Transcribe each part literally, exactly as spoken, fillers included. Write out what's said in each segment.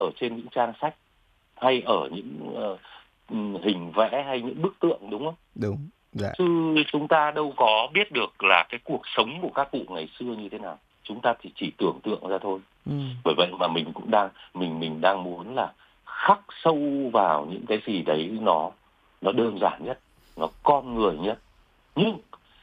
ở trên những trang sách hay ở những uh, hình vẽ hay những bức tượng, đúng không? Đúng. Dạ. Chứ chúng ta đâu có biết được là cái cuộc sống của các cụ ngày xưa như thế nào. Chúng ta thì chỉ tưởng tượng ra thôi. Ừ. Bởi vậy mà mình cũng đang mình mình đang muốn là khắc sâu vào những cái gì đấy nó nó đơn giản nhất, nó con người nhất. Nhưng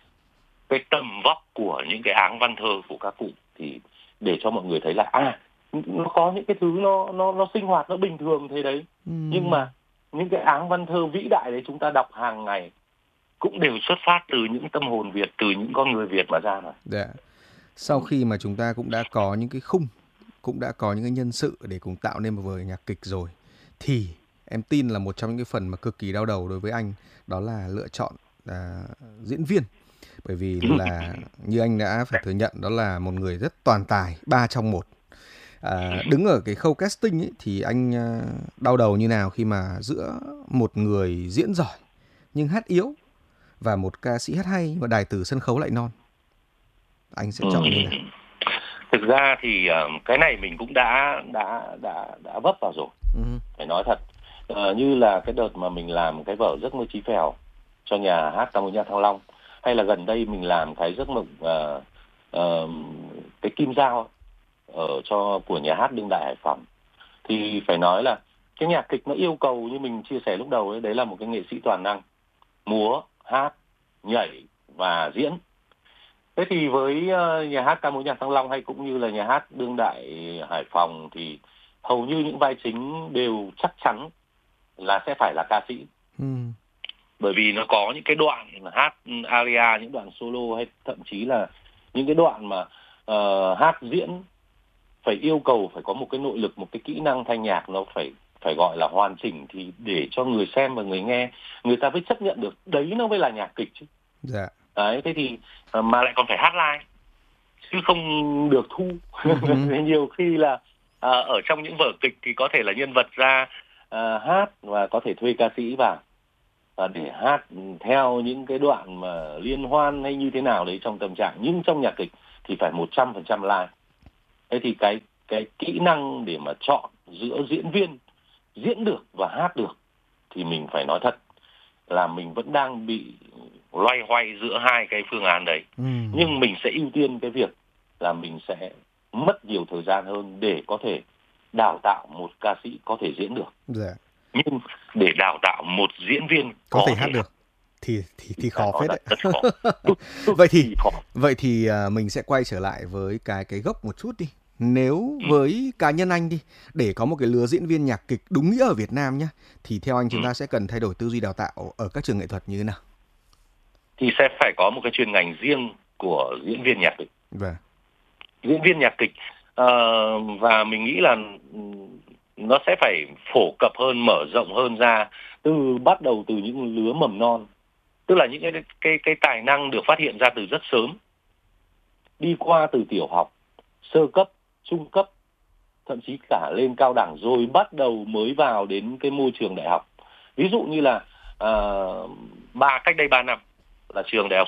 cái tầm vóc của những cái áng văn thơ của các cụ thì để cho mọi người thấy là à, nó có những cái thứ nó nó nó sinh hoạt, nó bình thường thế đấy. Ừ. Nhưng mà những cái áng văn thơ vĩ đại đấy chúng ta đọc hàng ngày cũng đều xuất phát từ những tâm hồn Việt, từ những con người Việt mà ra mà. Dạ. Sau khi mà chúng ta cũng đã có những cái khung, cũng đã có những cái nhân sự để cùng tạo nên một vở nhạc kịch rồi, thì em tin là một trong những cái phần mà cực kỳ đau đầu đối với anh đó là lựa chọn à, diễn viên. Bởi vì là như anh đã phải thừa nhận, đó là một người rất toàn tài, ba trong một. À, đứng ở cái khâu casting ấy, thì anh à, đau đầu như nào khi mà giữa một người diễn giỏi nhưng hát yếu và một ca sĩ hát hay nhưng mà tài tử sân khấu lại non, anh sẽ chọn như nào? Thực ra thì uh, cái này mình cũng đã đã đã đã vấp vào rồi. Ừ. Phải nói thật, uh, như là cái đợt mà mình làm cái vở Giấc mơ Chí Phèo cho nhà hát ca mối nhạc Thăng Long, hay là gần đây mình làm cái Giấc mộng uh, uh, cái Kim Dao ở cho của nhà hát đương đại Hải Phòng, thì phải nói là cái nhạc kịch nó yêu cầu như mình chia sẻ lúc đầu ấy, đấy là một cái nghệ sĩ toàn năng, múa, hát, nhảy và diễn. Thế thì với uh, nhà hát ca mối nhạc Thăng Long hay cũng như là nhà hát đương đại Hải Phòng thì hầu như những vai chính đều chắc chắn là sẽ phải là ca sĩ. Ừ. Bởi vì nó có những cái đoạn hát aria, những đoạn solo hay thậm chí là những cái đoạn mà uh, hát diễn phải yêu cầu phải có một cái nội lực, một cái kỹ năng thanh nhạc nó phải phải gọi là hoàn chỉnh, thì để cho người xem và người nghe người ta mới chấp nhận được đấy nó mới là nhạc kịch chứ. Dạ. Đấy, thế thì mà lại còn phải hát live chứ không được thu. Uh-huh. Nhiều khi là à, ở trong những vở kịch thì có thể là nhân vật ra à, hát và có thể thuê ca sĩ vào à, để hát theo những cái đoạn mà liên hoan hay như thế nào đấy trong tâm trạng, nhưng trong nhạc kịch thì phải một trăm phần trăm live. Thế thì cái cái kỹ năng để mà chọn giữa diễn viên diễn được và hát được thì mình phải nói thật là mình vẫn đang bị loay hoay giữa hai cái phương án đấy. Ừ. Nhưng mình sẽ ưu tiên cái việc là mình sẽ mất nhiều thời gian hơn để có thể đào tạo một ca sĩ có thể diễn được. Dạ. Nhưng để đào tạo một diễn viên có, có thể, thể hát được thì thì thì khó phết đấy. Khó. vậy thì khó. vậy thì uh, mình sẽ quay trở lại với cái cái gốc một chút đi. Nếu với cá nhân anh đi, để có một cái lứa diễn viên nhạc kịch đúng nghĩa ở Việt Nam nhá, thì theo anh chúng ta sẽ cần thay đổi tư duy đào tạo ở các trường nghệ thuật như thế nào? Thì sẽ phải có một cái chuyên ngành riêng của diễn viên nhạc kịch. Vâng. Diễn viên nhạc kịch uh, và mình nghĩ là nó sẽ phải phổ cập hơn, mở rộng hơn ra, từ bắt đầu từ những lứa mầm non, tức là những cái cái cái tài năng được phát hiện ra từ rất sớm, đi qua từ tiểu học, sơ cấp, trung cấp, thậm chí cả lên cao đẳng, rồi bắt đầu mới vào đến cái môi trường đại học. Ví dụ như là uh, ba cách đây ba năm là trường đại học